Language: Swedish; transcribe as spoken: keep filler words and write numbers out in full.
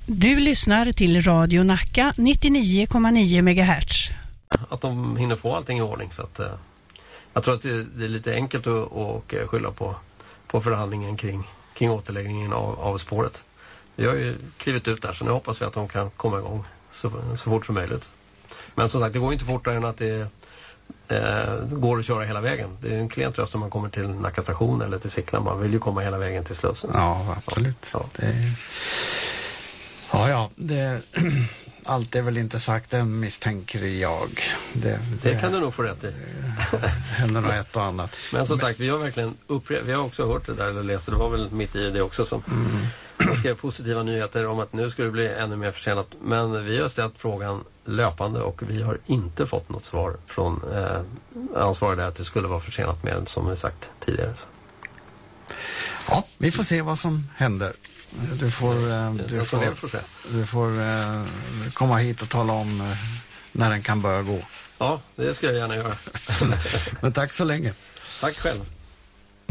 Du lyssnar till Radio Nacka nittionio komma nio megahertz. Att de hinner få allting i ordning, så att eh, jag tror att det, det är lite enkelt att, att skylla på, på förhandlingen kring, kring återläggningen av, av spåret. Vi har ju klivit ut där, så nu hoppas vi att de kan komma igång så, så fort som möjligt. Men som sagt, det går inte fortare än att det eh, går att köra hela vägen. Det är en klen tröst om man kommer till Nacka station eller till Sickla. Man vill ju komma hela vägen till Slussen. Ja, absolut. Ja. Det är... Ja, ja, det, allt är väl inte sagt, det misstänker jag. Det, det, det kan du nog få rätt i. Det händer nog ett och annat. Men som sagt, vi har verkligen upprepat, vi har också hört det där, eller läst det, det var väl mitt i det också som mm. de skrev positiva nyheter om att nu ska det bli ännu mer försenat. Men vi har ställt frågan löpande och vi har inte fått något svar från eh, ansvariga att det skulle vara försenat mer än som vi sagt tidigare. Ja, vi får se vad som händer. Du får, eh, du får, du får eh, komma hit och tala om eh, när den kan börja gå. Ja, det ska jag gärna göra. Men tack så länge. Tack själv.